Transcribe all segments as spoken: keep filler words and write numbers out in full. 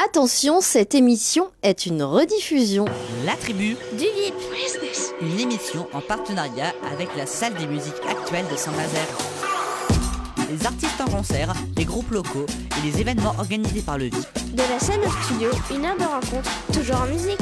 Attention, cette émission est une rediffusion. La Tribu du V I P. Une émission en partenariat avec la salle des musiques actuelles de Saint-Nazaire. Les artistes en concert, les groupes locaux et les événements organisés par le V I P. De la scène au studio, une heure de rencontre, toujours en musique.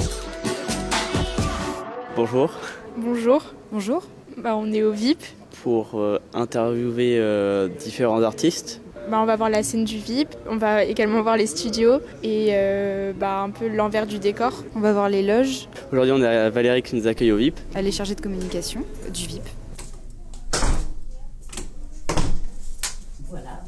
Bonjour. Bonjour. Bonjour. Bah, on est au V I P. Pour euh, interviewer euh, différents artistes. Bah, on va voir la scène du V I P, on va également voir les studios et euh, bah, un peu l'envers du décor. On va voir les loges. Aujourd'hui, on est à Valérie qui nous accueille au V I P. Elle est chargée de communication du V I P. Voilà.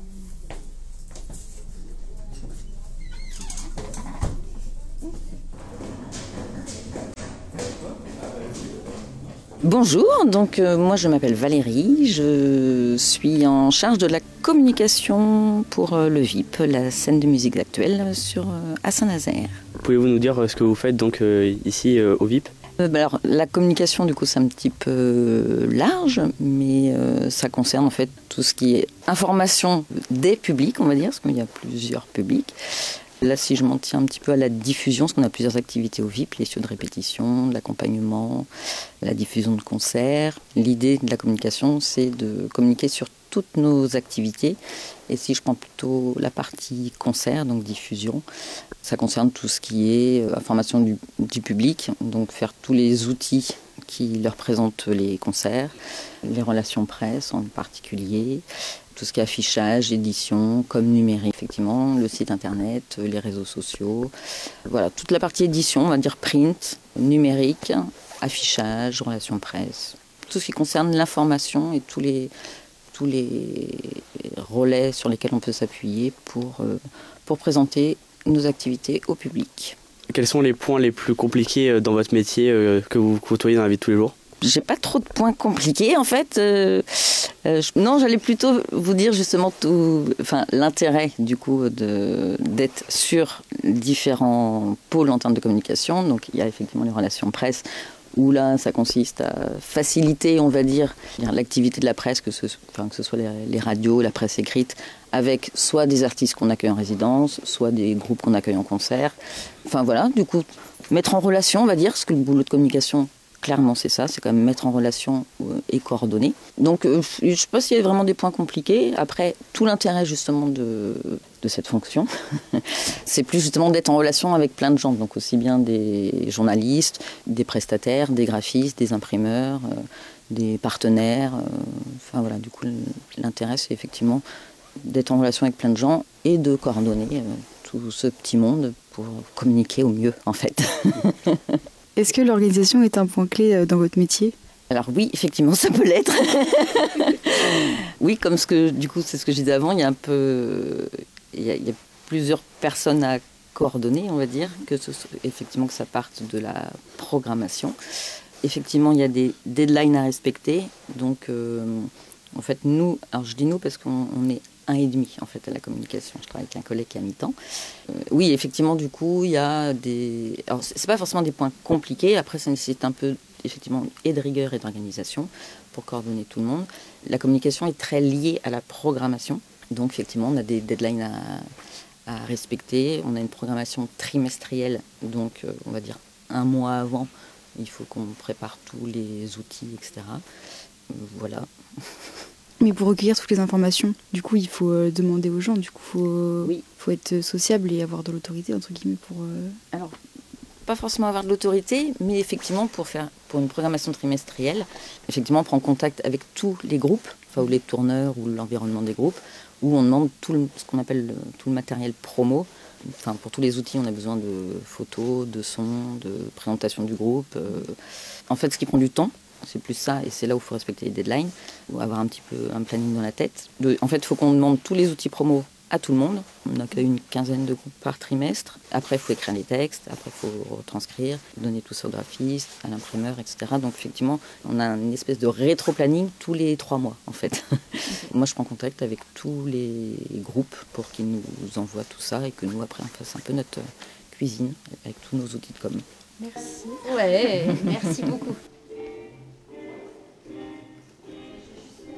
Bonjour, donc euh, moi je m'appelle Valérie, je suis en charge de la communication pour euh, le V I P, la scène de musique actuelle sur, euh, à Saint-Nazaire. Pouvez-vous nous dire ce que vous faites donc euh, ici euh, au V I P ? euh, bah alors, la communication du coup c'est un petit peu large, mais euh, ça concerne en fait tout ce qui est information des publics, on va dire, parce qu'il y a plusieurs publics. Là, si je m'en tiens un petit peu à la diffusion, parce qu'on a plusieurs activités au V I P, les studios de répétition, de l'accompagnement, la diffusion de concerts. L'idée de la communication, c'est de communiquer sur toutes nos activités. Et si je prends plutôt la partie concert, donc diffusion, ça concerne tout ce qui est information du, du public, donc faire tous les outils qui leur présentent les concerts, les relations presse en particulier, tout ce qui est affichage, édition, comme numérique, effectivement, le site internet, les réseaux sociaux. Voilà, toute la partie édition, on va dire print, numérique, affichage, relations presse. Tout ce qui concerne l'information et tous les, tous les relais sur lesquels on peut s'appuyer pour, euh, pour présenter nos activités au public. Quels sont les points les plus compliqués dans votre métier euh, que vous côtoyez dans la vie de tous les jours ? J'ai pas trop de points compliqués en fait. Euh, euh, je, non, j'allais plutôt vous dire justement tout, enfin l'intérêt du coup de d'être sur différents pôles en termes de communication. Donc il y a effectivement les relations presse où là ça consiste à faciliter, on va dire, l'activité de la presse, que ce, enfin, que ce soit les, les radios, la presse écrite, avec soit des artistes qu'on accueille en résidence, soit des groupes qu'on accueille en concert. Enfin voilà, du coup mettre en relation, on va dire, parce que le boulot de communication, clairement, c'est ça, c'est quand même mettre en relation et coordonner. Donc, euh, je ne sais pas s'il y a vraiment des points compliqués. Après, tout l'intérêt, justement, de, de cette fonction, c'est plus, justement, d'être en relation avec plein de gens. Donc, aussi bien des journalistes, des prestataires, des graphistes, des imprimeurs, euh, des partenaires. Euh, enfin, voilà, du coup, l'intérêt, c'est effectivement d'être en relation avec plein de gens et de coordonner euh, tout ce petit monde pour communiquer au mieux, en fait. Est-ce que l'organisation est un point clé dans votre métier ? Alors oui, effectivement, ça peut l'être. Oui, comme ce que, du coup, c'est ce que je disais avant, il y a un peu, il y a, il y a plusieurs personnes à coordonner, on va dire, que ce soit, effectivement que ça parte de la programmation. Effectivement, il y a des deadlines à respecter. Donc, euh, en fait, nous, alors je dis nous parce qu'on on est un et demi en fait à la communication. Je travaille avec un collègue qui a mi-temps. Euh, oui, effectivement, du coup, il y a des. Alors, c'est pas forcément des points compliqués. Après, ça nécessite un peu effectivement et de rigueur et d'organisation pour coordonner tout le monde. La communication est très liée à la programmation. Donc, effectivement, on a des deadlines à, à respecter. On a une programmation trimestrielle. Donc, euh, on va dire un mois avant, il faut qu'on prépare tous les outils, et cetera. Euh, voilà. Mais pour recueillir toutes les informations, du coup, il faut euh, demander aux gens, du coup, il faut, oui. faut être sociable et avoir de l'autorité, entre guillemets, pour... Euh... Alors, pas forcément avoir de l'autorité, mais effectivement, pour, faire, pour une programmation trimestrielle, effectivement, prendre contact avec tous les groupes, enfin, ou les tourneurs, ou l'environnement des groupes, où on demande tout le, ce qu'on appelle le, tout le matériel promo. Enfin, pour tous les outils, on a besoin de photos, de sons, de présentation du groupe. Euh, en fait, ce qui prend du temps, c'est plus ça, et c'est là où il faut respecter les deadlines, ou avoir un petit peu un planning dans la tête. De, en fait, il faut qu'on demande tous les outils promo à tout le monde. On accueille une quinzaine de groupes par trimestre. Après, il faut écrire les textes, après, il faut retranscrire, donner tout ça au graphiste, à l'imprimeur, et cetera. Donc, effectivement, on a une espèce de rétro-planning tous les trois mois, en fait. Moi, je prends contact avec tous les groupes pour qu'ils nous envoient tout ça et que nous, après, on fasse un peu notre cuisine avec tous nos outils de com. Merci. Ouais, merci beaucoup.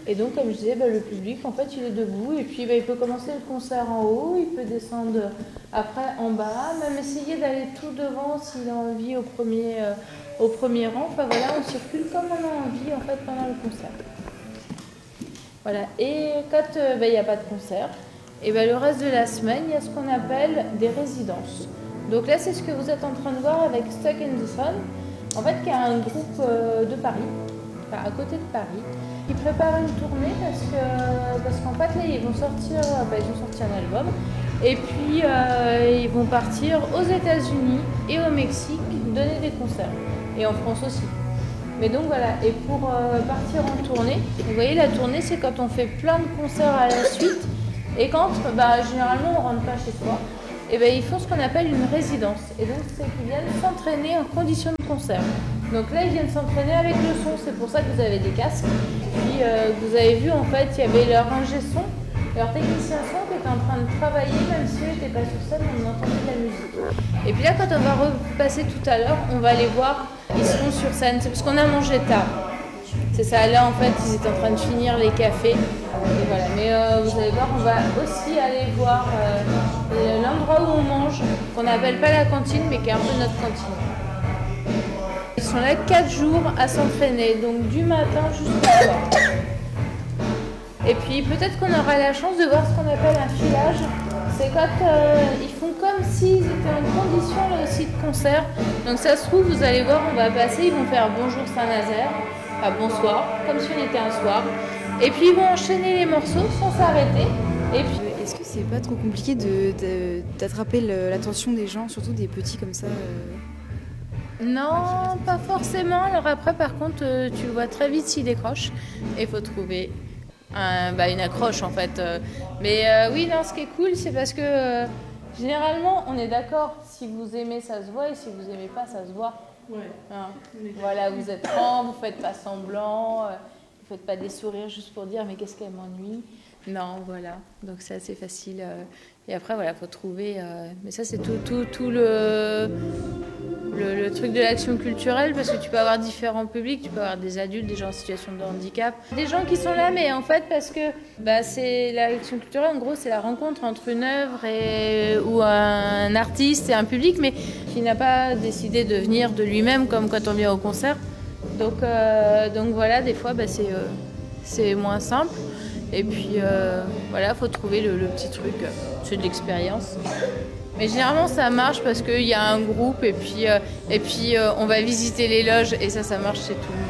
Et donc, comme je disais, bah, le public, en fait, il est debout. Et puis, bah, il peut commencer le concert en haut, il peut descendre après en bas, même essayer d'aller tout devant s'il a envie au premier, euh, au premier rang. Enfin, voilà, on circule comme on a envie, en fait, pendant le concert. Voilà. Et quand il euh, n'y a pas de concert, et bah, le reste de la semaine, il y a ce qu'on appelle des résidences. Donc là, c'est ce que vous êtes en train de voir avec Stuck in the Sun, en fait, qui est un groupe euh, de Paris, enfin, à côté de Paris. Ils préparent une tournée parce que parce qu'en fait là ils vont sortir bah, ils ont sorti un album et puis euh, ils vont partir aux États-Unis et au Mexique donner des concerts et en France aussi. Mais donc voilà, et pour euh, partir en tournée, vous voyez la tournée c'est quand on fait plein de concerts à la suite et quand bah, généralement on rentre pas chez soi, et ben ils font ce qu'on appelle une résidence et donc c'est qu'ils viennent s'entraîner en conditions de concert. Donc là, ils viennent s'entraîner avec le son, c'est pour ça que vous avez des casques. Puis euh, vous avez vu, en fait, il y avait leur ingé son, leur technicien son qui était en train de travailler, même si eux n'étaient pas sur scène, on entendait de la musique. Et puis là, quand on va repasser tout à l'heure, on va les voir, ils seront sur scène. C'est parce qu'on a mangé tard. C'est ça, là, en fait, ils étaient en train de finir les cafés. Et voilà. Mais euh, vous allez voir, on va aussi aller voir euh, l'endroit où on mange, qu'on n'appelle pas la cantine, mais qui est un peu notre cantine. Ils sont là quatre jours à s'entraîner, donc du matin jusqu'au soir. Et puis peut-être qu'on aura la chance de voir ce qu'on appelle un filage. C'est quand euh, ils font comme s'ils étaient en condition là aussi de concert. Donc ça se trouve, vous allez voir, on va passer, ils vont faire bonjour Saint-Nazaire, enfin bonsoir, comme si on était un soir. Et puis ils vont enchaîner les morceaux sans s'arrêter. Et puis... Est-ce que c'est pas trop compliqué de, de, d'attraper le, l'attention des gens, surtout des petits comme ça euh... Non, pas forcément. Alors après, par contre, tu le vois très vite s'il décroche. Et il faut trouver un, bah, une accroche, en fait. Mais euh, oui, non, ce qui est cool, c'est parce que euh, généralement, on est d'accord. Si vous aimez, ça se voit. Et si vous aimez pas, ça se voit. Ouais. Hein. Voilà, vous êtes franc, vous faites pas semblant. Euh, vous faites pas des sourires juste pour dire « mais qu'est-ce qu'elle m'ennuie ?» Non, voilà. Donc c'est assez facile. Euh, et après, voilà, il faut trouver... Euh, mais ça, c'est tout, tout, tout le... Le, le truc de l'action culturelle, parce que tu peux avoir différents publics, tu peux avoir des adultes, des gens en situation de handicap, des gens qui sont là, mais en fait parce que bah, c'est l'action culturelle, en gros c'est la rencontre entre une œuvre et, ou un artiste et un public, mais qui n'a pas décidé de venir de lui-même comme quand on vient au concert. Donc, euh, donc voilà, des fois bah, c'est, euh, c'est moins simple. Et puis euh, voilà, il faut trouver le, le petit truc, c'est de l'expérience. Mais généralement ça marche parce qu'il y a un groupe et puis, euh, et puis euh, on va visiter les loges et ça, ça marche chez tout le monde.